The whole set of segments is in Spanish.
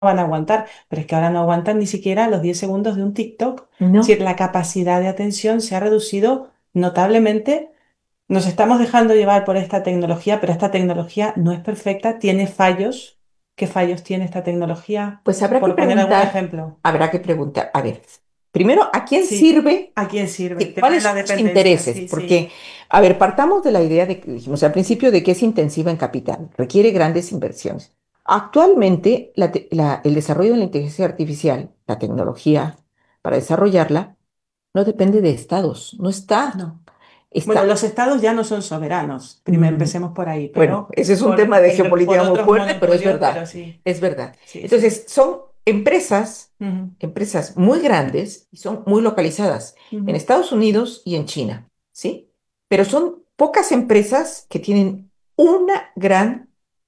van a aguantar, pero es que ahora no aguantan ni siquiera los 10 segundos de un TikTok. Es No, decir, la capacidad de atención se ha reducido notablemente. Nos estamos dejando llevar por esta tecnología, pero esta tecnología no es perfecta, tiene fallos. ¿Qué fallos tiene esta tecnología? pues Por poner algún ejemplo. habrá que preguntar. A ver, primero, ¿a quién Sí, sirve? ¿a quién sirve? El tema de ¿Cuáles la son los dependencia, intereses? sí, sí. Porque, a ver, partamos de la idea de que dijimos al principio de que es intensiva en capital, requiere grandes inversiones. Actualmente, el desarrollo de la inteligencia artificial, la tecnología para desarrollarla, no depende de estados, no está, No. Bueno, está. los estados ya no son soberanos. Primero mm, empecemos por ahí, bueno, pero ese es un tema de por geopolítica muy otros fuerte, pero es monopolios, pero verdad, sí, es verdad. sí, sí. Entonces, son empresas, Ujú, empresas muy grandes y son muy localizadas en ujú, Estados Unidos y en China, ¿sí? Pero son pocas empresas que tienen una gran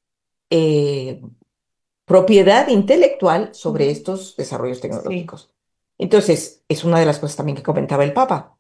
eh, propiedad intelectual sobre ujú. estos desarrollos Sí, tecnológicos. Entonces, es una de las cosas también que comentaba el Papa.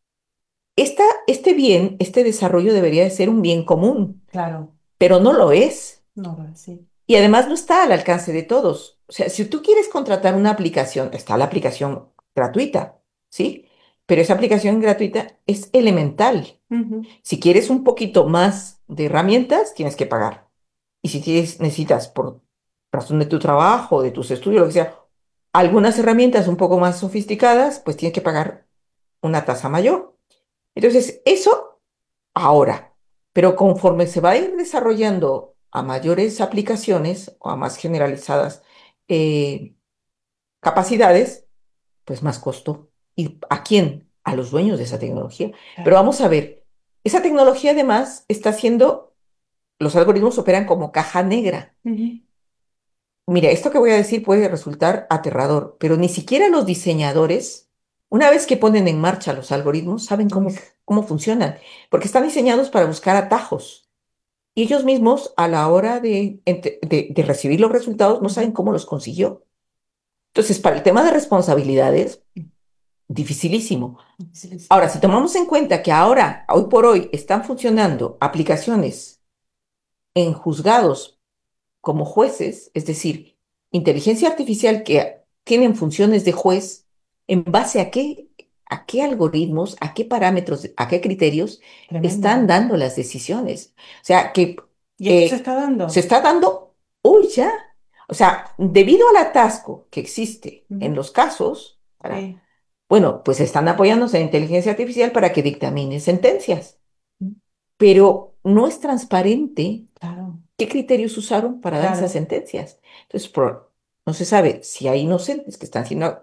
Este bien, este desarrollo debería de ser un bien común, claro. pero no lo es. No, sí. Y además no está al alcance de todos. O sea, si tú quieres contratar una aplicación, está la aplicación gratuita, ¿sí? Pero esa aplicación gratuita es elemental. Ujú, Si quieres un poquito más de herramientas, tienes que pagar. Y si necesitas, por razón de tu trabajo, de tus estudios, lo que sea, algunas herramientas un poco más sofisticadas, pues tienes que pagar una tasa mayor. Entonces, eso ahora, pero conforme se va a ir desarrollando a mayores aplicaciones o a más generalizadas eh, capacidades, pues más costo. ¿Y a quién? A los dueños de esa tecnología. Pero claro. vamos a ver, esa tecnología además está haciendo, los algoritmos operan como caja negra. Ujú, Mira, esto que voy a decir puede resultar aterrador, pero ni siquiera los diseñadores, una vez que ponen en marcha los algoritmos, saben cómo funcionan, porque están diseñados para buscar atajos. Y ellos mismos, a la hora de recibir los resultados, no saben ujú. cómo los consiguió. Entonces, para el tema de responsabilidades, dificilísimo. Ahora, si Dificilísimo. tomamos en cuenta que ahora, hoy por hoy, están funcionando aplicaciones en juzgados como jueces, es decir, inteligencia artificial que tienen funciones de juez, ¿en base a qué algoritmos, a qué parámetros, a qué criterios están Tremendo. dando las decisiones? O sea, que ¿Y esto se eh, está se dando? está dando hoy ya. O sea, debido al atasco que existe en Ujú, los casos, sí. bueno, pues están apoyándose en inteligencia artificial para que dictamine sentencias, Mm, pero no es transparente claro, qué criterios usaron para dar esas claro. sentencias. Entonces, no se sabe si hay inocentes que están siendo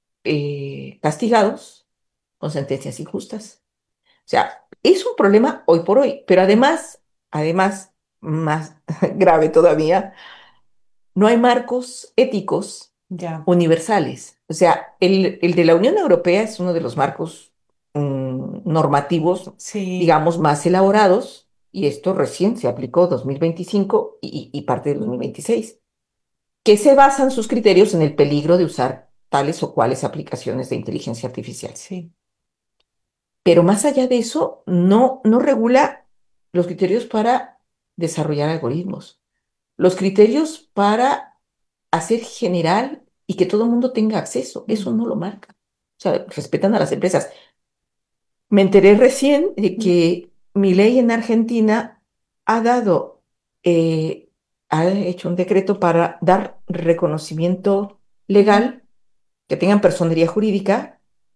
castigados con sentencias injustas. O sea, es un problema hoy por hoy, pero además, más grave todavía, no hay marcos éticos Ya. universales. O sea, el de la Unión Europea es uno de los marcos normativos, Sí. digamos, más elaborados, y esto recién se aplicó 2025 y parte de Ujú, 2026, que se basan sus criterios en el peligro de usar tales o cuales aplicaciones de inteligencia artificial. sí. Pero más allá de eso, no regula los criterios para desarrollar algoritmos, los criterios para hacer general y que todo el mundo tenga acceso. Eso Mm, no lo marca. O sea, respetan a las empresas. Me enteré recién de mm, que mi ley en Argentina ha dado, eh, ha hecho un decreto para dar reconocimiento ujú. legal, que tengan personería jurídica,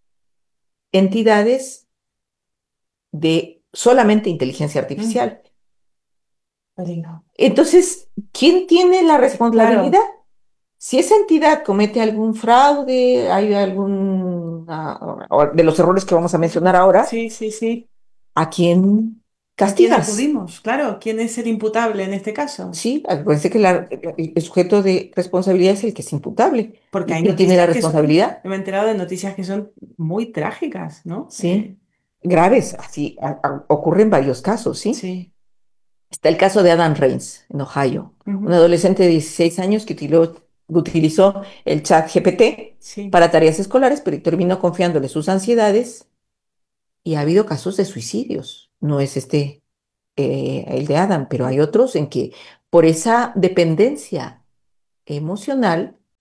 entidades de solamente inteligencia Mm, artificial. peligro. Entonces, ¿quién tiene la responsabilidad? Claro. Si esa entidad comete algún fraude, hay algún o de los errores que vamos a mencionar ahora, Sí, sí, sí. ¿a quién ¿A quién castigas? acudimos? Claro, ¿quién es el imputable en este caso? Sí, acuérdense que el sujeto de responsabilidad es el que es imputable. Porque ¿Y hay quién tiene la noticias que son, responsabilidad? me he enterado de noticias que son muy trágicas, ¿no? Sí, graves, así ocurren varios casos, ¿sí? Sí. Está el caso de Adam Reigns, en Ohio, un Ujú, adolescente de 16 años que utilizó el chat GPT sí. para tareas escolares, pero terminó confiándole sus ansiedades y ha habido casos de suicidios. No es el de Adam, pero hay otros en que por esa dependencia emocional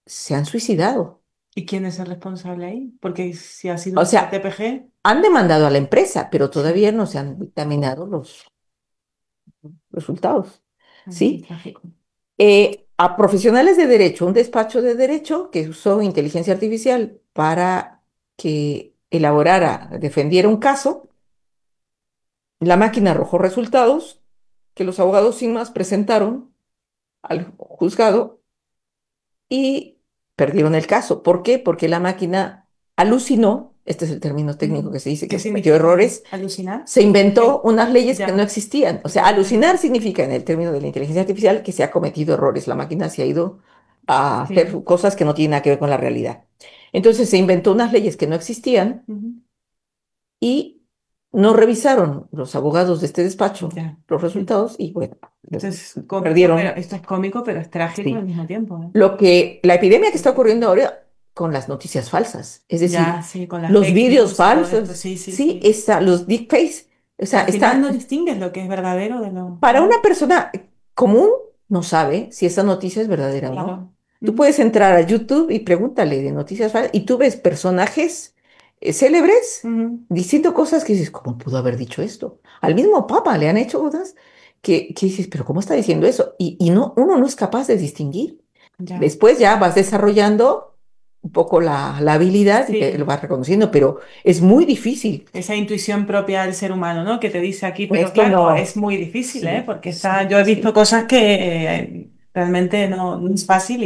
se han suicidado. ¿Y quién es el responsable ahí? Porque si ha sido O un sea, ChatGPT, han demandado a la empresa, pero sí, todavía no se han dictaminado los resultados. qué ¿Sí? trágico. A profesionales de derecho, un despacho de derecho que usó inteligencia artificial para que elaborara, defendiera un caso, la máquina arrojó resultados que los abogados sin más presentaron al juzgado y perdieron el caso. ¿Por qué? Porque la máquina alucinó, este es el término técnico Ujú. que se dice, ¿Qué que cometió significa errores, alucinar? se inventó Que unas leyes que no ya, existían. O sea, ya, ya, ya. alucinar significa en el término de la inteligencia artificial que se ha cometido errores. La máquina se ha ido a hacer Sí. cosas que no tienen nada que ver con la realidad. Entonces se inventó unas leyes que no existían Ujú. y no revisaron los abogados de este despacho Ya. los Mm. resultados y bueno, Esto es cómico, pero perdieron. esto es cómico, pero es trágico al Sí. mismo tiempo, ¿eh? La epidemia que está Sí. ocurriendo ahora con las noticias falsas, es Ya, decir, sí, con las los fake vídeos news y todo esto, falsos, sí, sí, sí, sí. los deepfakes, o sea, Al final está, no distingues lo que es verdadero de lo... para ¿no? una persona común no sabe si esa noticia es verdadera o no. Claro. Tú Ujú. puedes entrar a YouTube y pregúntale de noticias falsas y tú ves personajes célebres Ujú. diciendo cosas que dices, ¿cómo pudo haber dicho esto? Al mismo Papa le han hecho cosas que dices, pero ¿cómo está diciendo eso? Y no, uno no es capaz de distinguir. Ya. Después ya vas desarrollando un poco la habilidad y lo Sí. vas reconociendo, pero es muy difícil. Esa intuición propia del ser humano, ¿no? Que te dice aquí, pero Esto claro, es no, muy difícil, ¿eh? sí, Porque está, sí, yo he visto sí. cosas que realmente no es fácil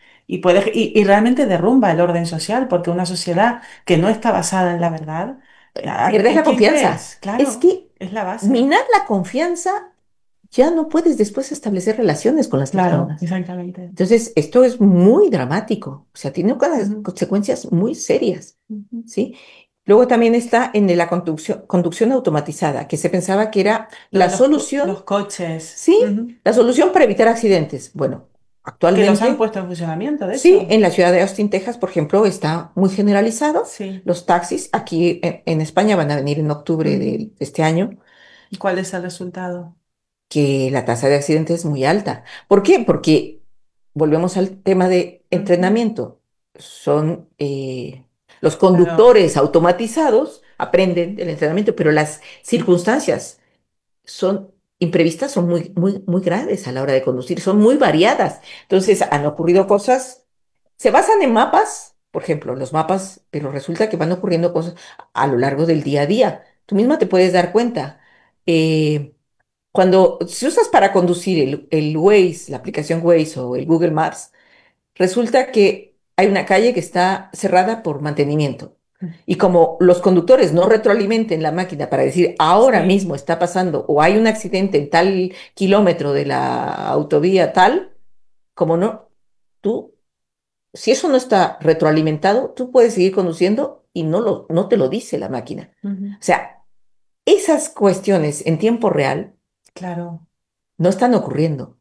y realmente derrumba el orden social, porque una sociedad que no está basada en la verdad, Pierdes ¿en la quién confianza. crees? Es Claro, que es la base. minar la confianza, ya no puedes después establecer relaciones con las Claro, personas. exactamente. Entonces, esto es muy dramático, o sea, tiene unas Ujú, consecuencias muy serias, ujú. ¿sí? Luego también está en la conducción automatizada, que se pensaba que era Lo la de solución, los coches, ¿sí? ujú, La solución para evitar accidentes. Bueno, que los han actualmente, puesto en funcionamiento, de sí, hecho. en la ciudad de Austin, Texas, por ejemplo, está muy generalizado. Sí. Los taxis aquí en España van a venir en octubre Ujú. de este año, ¿Y cuál es el resultado? que la tasa de accidentes es muy alta. ¿Por qué? Porque volvemos al tema de Ujú. entrenamiento. Son los Claro. conductores automatizados, aprenden del entrenamiento, pero las circunstancias son imprevistas, son muy, muy, muy graves a la hora de conducir, son muy variadas. Entonces han ocurrido cosas, se basan en mapas, por ejemplo, los mapas, pero resulta que van ocurriendo cosas a lo largo del día a día. Tú misma te puedes dar cuenta. Eh, Cuando si usas para conducir el Waze, la aplicación Waze o el Google Maps, resulta que hay una calle que está cerrada por mantenimiento. Y como los conductores no retroalimenten la máquina para decir ahora Sí, mismo está pasando o hay un accidente en tal kilómetro de la autovía tal, como no, tú, si eso no está retroalimentado, tú puedes seguir conduciendo y no te lo dice la máquina. ujú, O sea, esas cuestiones en tiempo real claro, no están ocurriendo.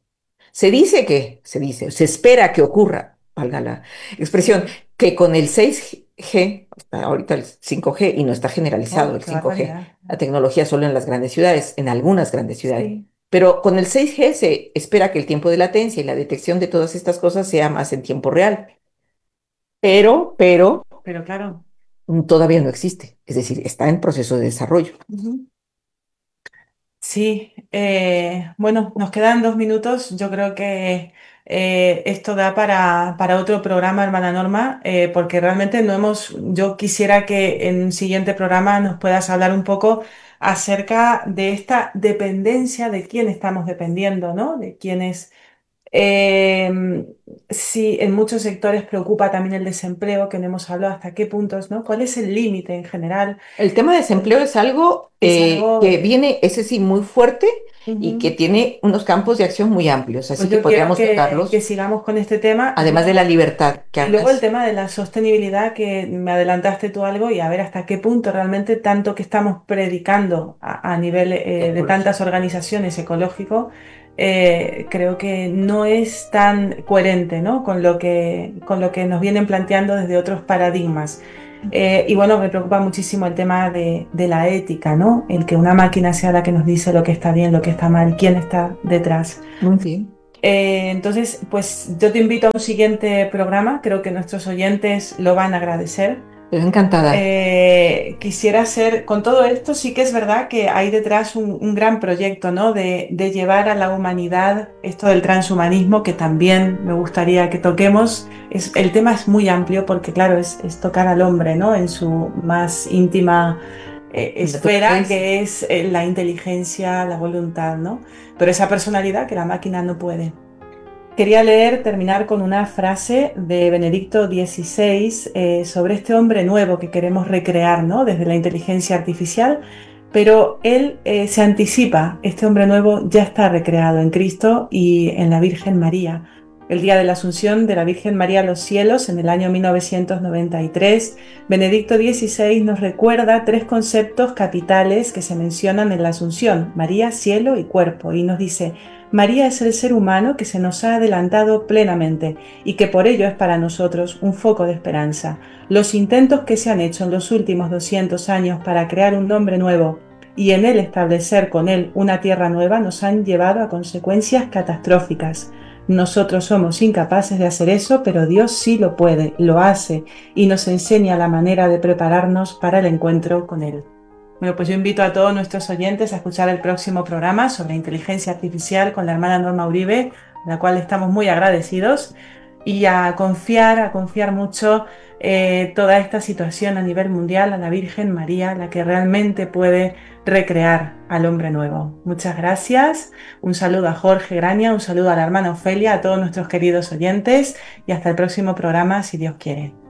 Se espera que ocurra, valga la expresión, sí. que con el 6G, ahorita el 5G, y no está generalizado Oh, el qué 5G, barbaridad. la tecnología solo en las grandes ciudades, en algunas grandes ciudades, Sí, pero con el 6G se espera que el tiempo de latencia y la detección de todas estas cosas sea más en tiempo real, pero pero claro. todavía no existe, es decir, está en proceso de desarrollo. Ujú. Sí, bueno, nos quedan 2 minutos. Yo creo que esto da para otro programa, hermana Norma, porque realmente no hemos, yo quisiera que en un siguiente programa nos puedas hablar un poco acerca de esta dependencia, de quién estamos dependiendo, ¿no? De quiénes Eh, sí, en muchos sectores preocupa también el desempleo, que no hemos hablado hasta qué puntos, ¿no? ¿Cuál es el límite en general? El tema de desempleo es algo Es que algo, viene, ese sí, muy fuerte y que ujú. tiene unos campos de acción muy amplios, Pues así que yo quiero podríamos que tocarlos, sigamos con este tema. además de la libertad que Y luego el hablas. tema de la sostenibilidad, que me adelantaste tú algo, y a ver hasta qué punto realmente tanto que estamos predicando a nivel de tantas Ecológico. organizaciones ecológicos, creo que no es tan coherente, ¿no? Con lo que nos vienen planteando desde otros paradigmas. Y bueno, me preocupa muchísimo el tema de la ética, ¿no? El que una máquina sea la que nos dice lo que está bien, lo que está mal, quién está detrás. Muy bien. Entonces, pues yo te invito a un siguiente programa, creo que nuestros oyentes lo van a agradecer. Estoy encantada. Quisiera ser, con todo esto sí que es verdad que hay detrás un gran proyecto, ¿no? De llevar a la humanidad esto del transhumanismo, que también me gustaría que toquemos. El tema es muy amplio porque, claro, es tocar al hombre, ¿no? En su más íntima esfera, Naturaleza. que es la inteligencia, la voluntad, ¿no? Pero esa personalidad que la máquina no puede. Quería terminar con una frase de Benedicto XVI sobre este hombre nuevo que queremos recrear, ¿no? Desde la inteligencia artificial, pero él se anticipa, este hombre nuevo ya está recreado en Cristo y en la Virgen María. El día de la Asunción de la Virgen María a los cielos, en el año 1993, Benedicto XVI nos recuerda tres conceptos capitales que se mencionan en la Asunción: María, cielo y cuerpo, y nos dice: María es el ser humano que se nos ha adelantado plenamente y que por ello es para nosotros un foco de esperanza. Los intentos que se han hecho en los últimos 200 años para crear un hombre nuevo y en él establecer con él una tierra nueva nos han llevado a consecuencias catastróficas. Nosotros somos incapaces de hacer eso, pero Dios sí lo puede, lo hace y nos enseña la manera de prepararnos para el encuentro con Él. Bueno, pues yo invito a todos nuestros oyentes a escuchar el próximo programa sobre inteligencia artificial con la hermana Norma Uribe, a la cual estamos muy agradecidos, y a confiar mucho toda esta situación a nivel mundial a la Virgen María, la que realmente puede recrear al hombre nuevo. Muchas gracias, un saludo a Jorge Graña, un saludo a la hermana Ofelia, a todos nuestros queridos oyentes y hasta el próximo programa, si Dios quiere.